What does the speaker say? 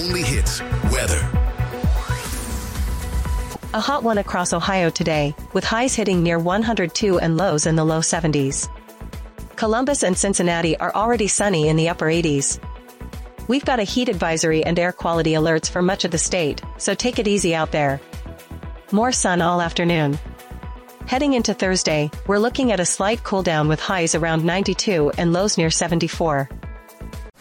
only hits weather. A hot one across Ohio today, with highs hitting near 102 and lows in the low 70s. Columbus and Cincinnati are already sunny in the upper 80s. We've got a heat advisory and air quality alerts for much of the state, so take it easy out there. More sun all afternoon. Heading into Thursday, we're looking at a slight cool down with highs around 92 and lows near 74.